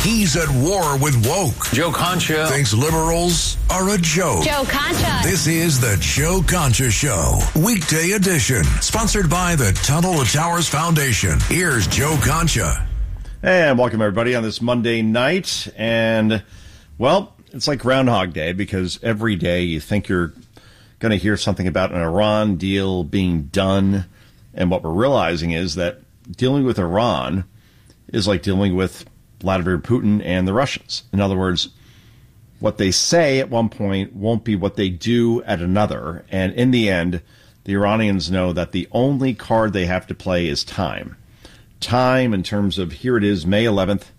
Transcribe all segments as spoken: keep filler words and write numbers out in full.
He's at war with woke. Joe Concha thinks liberals are a joke. Joe Concha. This is the Joe Concha Show, weekday edition, sponsored by the Tunnel to Towers Foundation. Here's Joe Concha. And welcome, everybody, on this Monday night. And, well, it's like Groundhog Day, because every day you think you're going to hear something about an Iran deal being done. And what we're realizing is that dealing with Iran is like dealing with Vladimir Putin and the Russians. In other words, what they say at one point won't be what they do at another. And in the end, the Iranians know that the only card they have to play is time. Time in terms of, here it is, May eleventh.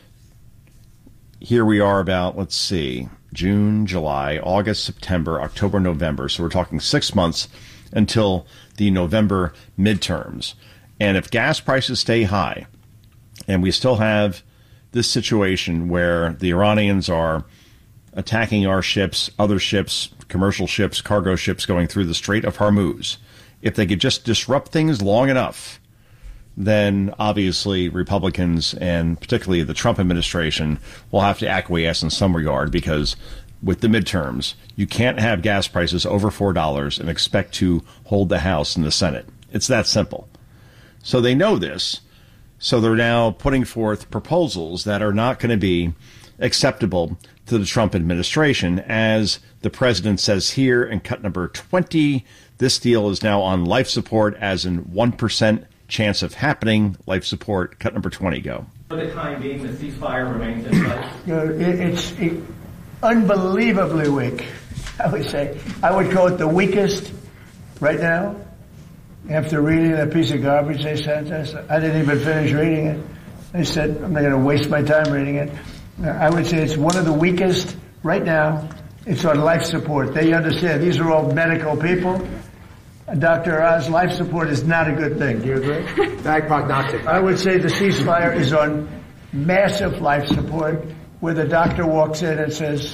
Here we are about, let's see, June, July, August, September, October, November. So we're talking six months until the November midterms. And if gas prices stay high, and we still have this situation where the Iranians are attacking our ships, other ships, commercial ships, cargo ships going through the Strait of Hormuz, if they could just disrupt things long enough, then obviously Republicans and particularly the Trump administration will have to acquiesce in some regard, because with the midterms, you can't have gas prices over four dollars and expect to hold the House and the Senate. It's that simple. So they know this. So they're now putting forth proposals that are not going to be acceptable to the Trump administration. As the president says here in cut number twenty, this deal is now on life support, as in one percent chance of happening. Life support, cut number twenty, go. For the time being, the ceasefire remains in place. You know, it, it's it, unbelievably weak, I would say. I would call it the weakest right now. After reading that piece of garbage they sent us, I didn't even finish reading it. I said, I'm not going to waste my time reading it. I would say it's one of the weakest right now. It's on life support. They understand these are all medical people. Doctor Oz, life support is not a good thing. Do you agree? Bad prognostic. I would say the ceasefire is on massive life support, where the doctor walks in and says,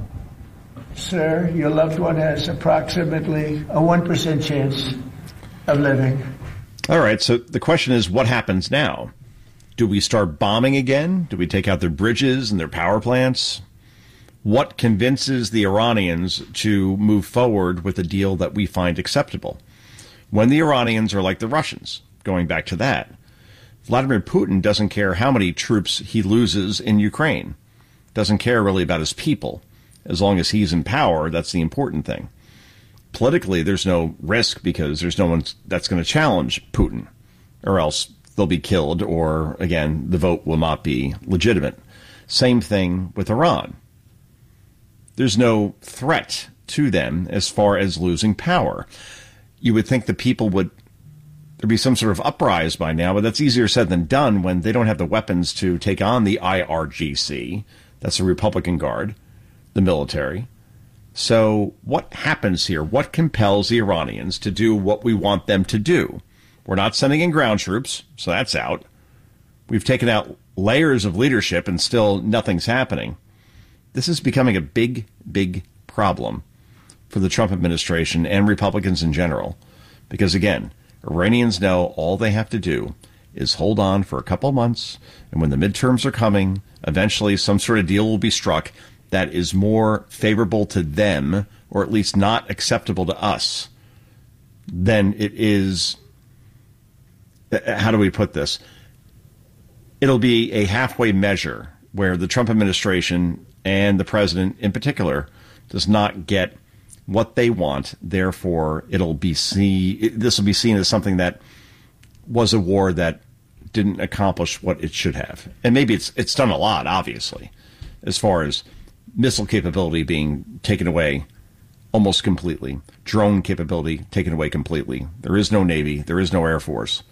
sir, your loved one has approximately a one percent chance of living. All right, so the question is, what happens now? Do we start bombing again? Do we take out their bridges and their power plants? What convinces the Iranians to move forward with a deal that we find acceptable? When the Iranians are like the Russians, going back to that, Vladimir Putin doesn't care how many troops he loses in Ukraine. Doesn't care really about his people. As long as he's in power, that's the important thing. Politically, there's no risk, because there's no one that's going to challenge Putin, or else they'll be killed, or, again, the vote will not be legitimate. Same thing with Iran. There's no threat to them as far as losing power. You would think the people would, there'd be some sort of uprise by now, but that's easier said than done when they don't have the weapons to take on the I R G C. That's the Republican Guard, the military. So what happens here? What compels the Iranians to do what we want them to do? We're not sending in ground troops, so that's out. We've taken out layers of leadership and still nothing's happening. This is becoming a big, big problem for the Trump administration and Republicans in general. Because, again, Iranians know all they have to do is hold on for a couple months, and when the midterms are coming, eventually some sort of deal will be struck that is more favorable to them, or at least not acceptable to us, than it is, how do we put this? It'll be a halfway measure where the Trump administration and the president in particular does not get what they want. Therefore, it'll be see this will be seen as something that was a war that didn't accomplish what it should have. And maybe it's it's done a lot, obviously, as far as missile capability being taken away almost completely, drone capability taken away completely. There is no Navy, there is no Air Force.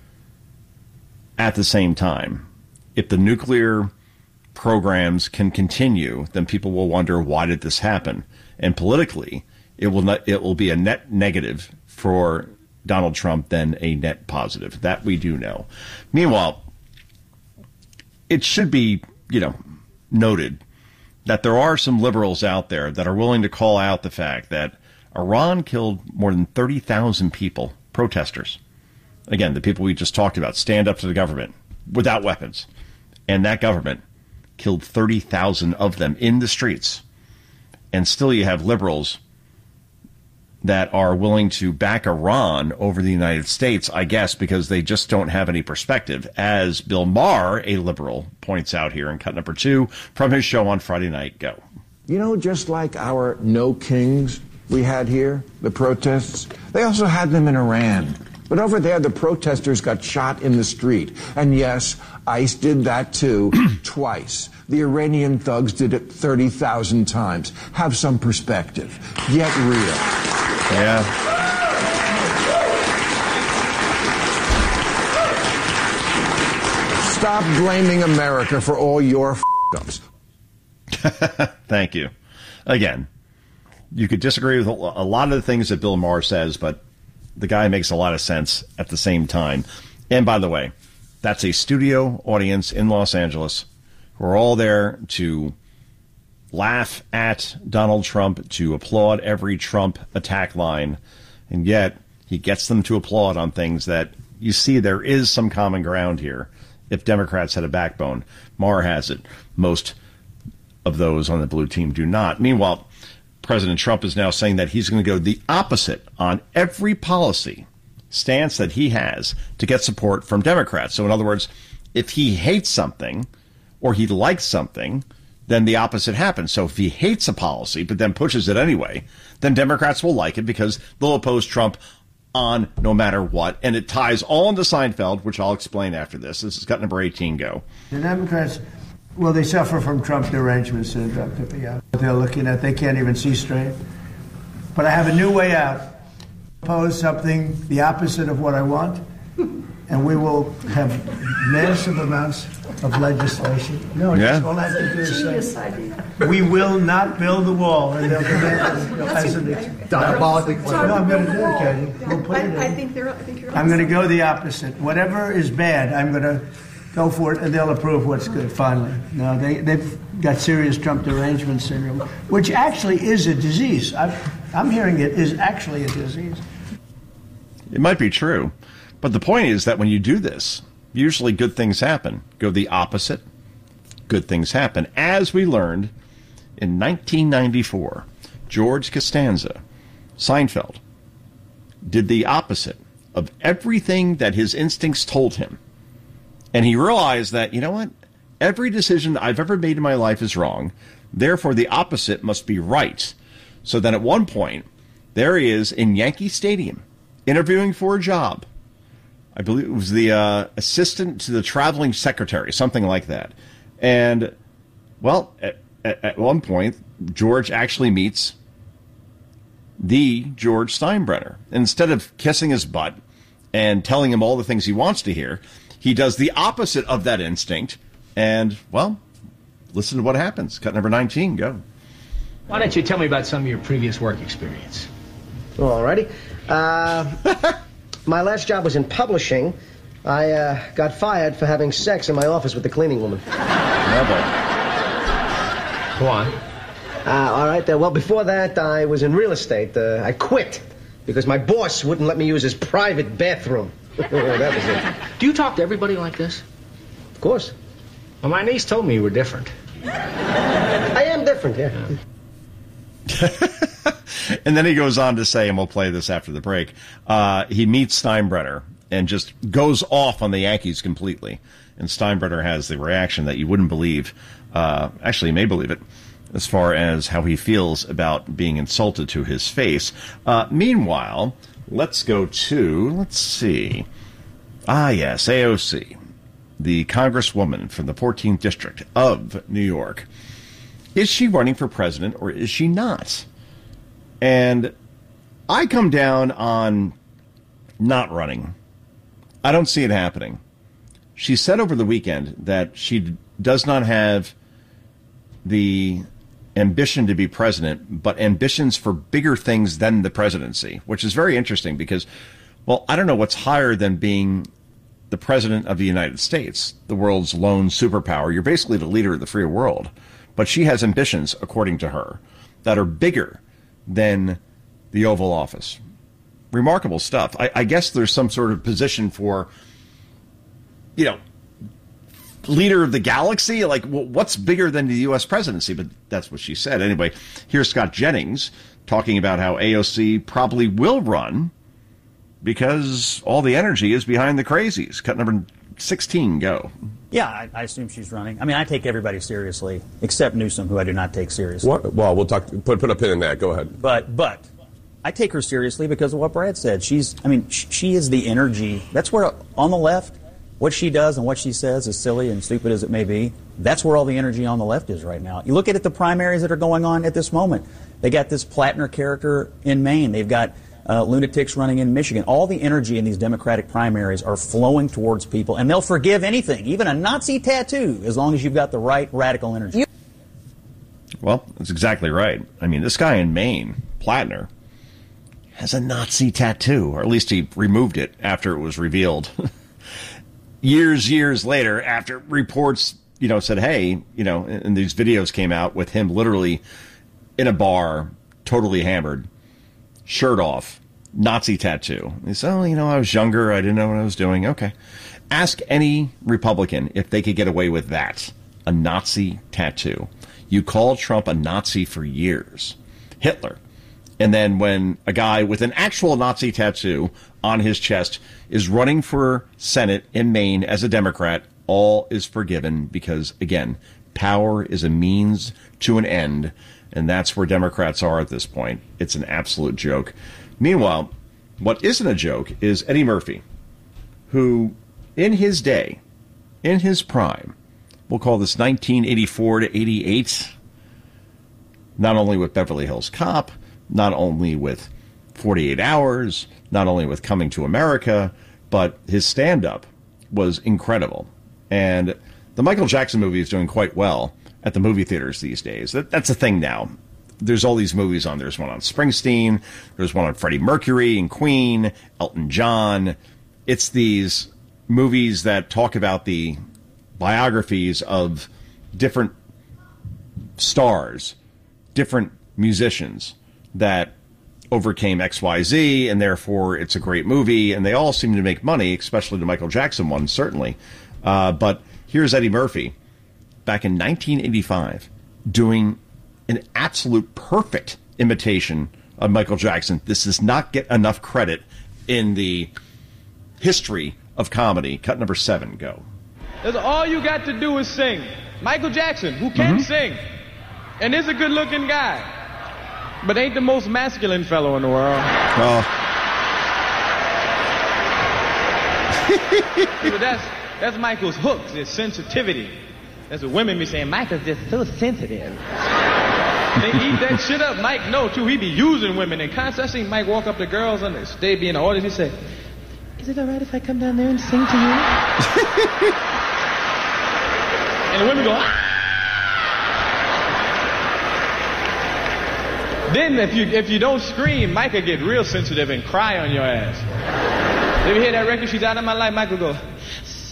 At the same time, if the nuclear programs can continue, then people will wonder, why did this happen? And politically, it will not, it will be a net negative for Donald Trump than a net positive. That we do know. Meanwhile, it should be, you know, noted that there are some liberals out there that are willing to call out the fact that Iran killed more than thirty thousand people, protesters. Again, the people we just talked about stand up to the government without weapons. And that government killed thirty thousand of them in the streets. And still you have liberals that are willing to back Iran over the United States, I guess, because they just don't have any perspective, as Bill Maher, a liberal, points out here in cut number two from his show on Friday night. Go. You know, just like our no kings we had here, the protests, they also had them in Iran. But over there, the protesters got shot in the street. And yes, ICE did that too, twice. The Iranian thugs did it thirty thousand times. Have some perspective. Get real. Yeah. Stop blaming America for all your f***ups. Thank you. Again, you could disagree with a lot of the things that Bill Maher says, but the guy makes a lot of sense at the same time. And by the way, that's a studio audience in Los Angeles who are all there to laugh at Donald Trump, to applaud every Trump attack line. And yet he gets them to applaud on things that you see there is some common ground here. If Democrats had a backbone, Maher has it. Most of those on the blue team do not. Meanwhile, President Trump is now saying that he's going to go the opposite on every policy stance that he has to get support from Democrats. So in other words, if he hates something or he likes something, then the opposite happens. So if he hates a policy but then pushes it anyway, then Democrats will like it because they'll oppose Trump on no matter what. And it ties all into Seinfeld, which I'll explain after this. This is cut number eighteen. Go. The Democrats, well, they suffer from Trump derangement syndrome. Yeah. They're looking at, they can't even see straight. But I have a new way out. Propose something the opposite of what I want, and we will have massive amounts of legislation. No, yeah. all I have to do is say, we will not build the wall. And they'll come in as an diabolically. No, I'm going to do it, Katie. We'll put it in. I think they're. I think you're. I'm going to go the opposite. Whatever is bad, I'm going to go for it, and they'll approve what's good, finally. No, they, they've got serious Trump derangement syndrome, which actually is a disease. I'm, I'm hearing it is actually a disease. It might be true, but the point is that when you do this, usually good things happen. Go the opposite, good things happen. As we learned in nineteen ninety-four, George Costanza, Seinfeld, did the opposite of everything that his instincts told him. And he realized that, you know what, every decision I've ever made in my life is wrong. Therefore, the opposite must be right. So then at one point, there he is in Yankee Stadium, interviewing for a job. I believe it was the uh, assistant to the traveling secretary, something like that. And, well, at, at, at one point, George actually meets the George Steinbrenner. Instead of kissing his butt and telling him all the things he wants to hear, he does the opposite of that instinct. And, well, listen to what happens. Cut number nineteen, go. Why don't you tell me about some of your previous work experience? All righty. Uh, my last job was in publishing. I uh, got fired for having sex in my office with the cleaning woman. Never. Go on. Uh, all right. Uh, well, before that, I was in real estate. Uh, I quit because my boss wouldn't let me use his private bathroom. That was it. Do you talk to everybody like this? Of course. Well, my niece told me you were different. I am different, yeah. And then he goes on to say, and we'll play this after the break, uh, he meets Steinbrenner and just goes off on the Yankees completely. And Steinbrenner has the reaction that you wouldn't believe. Uh, actually, you may believe it, as far as how he feels about being insulted to his face. Uh, meanwhile, let's go to, let's see. Ah, yes, A O C, the congresswoman from the fourteenth District of New York. Is she running for president or is she not? And I come down on not running. I don't see it happening. She said over the weekend that she does not have the ambition to be president, but ambitions for bigger things than the presidency, which is very interesting because, well, I don't know what's higher than being the president of the United States, the world's lone superpower. You're basically the leader of the free world. But she has ambitions, according to her, that are bigger than the Oval Office. Remarkable stuff. I, I guess there's some sort of position for, you know, leader of the galaxy? Like, what's bigger than the U S presidency? But that's what she said. Anyway, here's Scott Jennings talking about how A O C probably will run because all the energy is behind the crazies. Cut number sixteen, go. Yeah, I, I assume she's running. I mean, I take everybody seriously, except Newsom, who I do not take seriously. What? Well, we'll talk. Put put a pin in that. Go ahead. But but I take her seriously because of what Brad said. She's. I mean, sh- she is the energy. That's where on the left, what she does and what she says, as silly and stupid as it may be, that's where all the energy on the left is right now. You look at it, the primaries that are going on at this moment. They got this Plattner character in Maine. They've got uh, lunatics running in Michigan. All the energy in these Democratic primaries are flowing towards people, and they'll forgive anything, even a Nazi tattoo, as long as you've got the right radical energy. Well, that's exactly right. I mean, this guy in Maine, Plattner, has a Nazi tattoo, or at least he removed it after it was revealed. years, years later, after reports, you know, said, hey, you know, and these videos came out with him literally in a bar, totally hammered, shirt off, Nazi tattoo. He said, oh, you know, I was younger. I didn't know what I was doing. Okay. Ask any Republican if they could get away with that, a Nazi tattoo. You called Trump a Nazi for years. Hitler. And then when a guy with an actual Nazi tattoo on his chest is running for Senate in Maine as a Democrat, all is forgiven because, again, power is a means to an end, and that's where Democrats are at this point. It's an absolute joke. Meanwhile, what isn't a joke is Eddie Murphy, who, in his day, in his prime, we'll call this nineteen eighty-four to eighty-eight, not only with Beverly Hills Cop, not only with forty-eight hours, not only with Coming to America, but his stand-up was incredible. And the Michael Jackson movie is doing quite well at the movie theaters these days. That, that's a thing now. There's all these movies on. There's one on Springsteen. There's one on Freddie Mercury and Queen, Elton John. It's these movies that talk about the biographies of different stars, different musicians that overcame X Y Z, and therefore it's a great movie, and they all seem to make money, especially the Michael Jackson one, certainly. Uh, but here's Eddie Murphy back in nineteen eighty-five doing an absolute perfect imitation of Michael Jackson. This does not get enough credit in the history of comedy. Cut number seven, go. That's all you got to do is sing. Michael Jackson, who can mm-hmm. sing, and is a good-looking guy, but ain't the most masculine fellow in the world. Oh. See, but that's that's Michael's hooks, his sensitivity. That's what women be saying. Michael's just so sensitive. They eat that shit up. Mike know too. He be using women in concerts. I seen Mike walk up to girls on the stage, be in the audience. He say, "Is it all right if I come down there and sing to you?" And the women go, ah! Then if you if you don't scream, Mike will get real sensitive and cry on your ass. You ever hear that record? She's out of my life. Mike will go,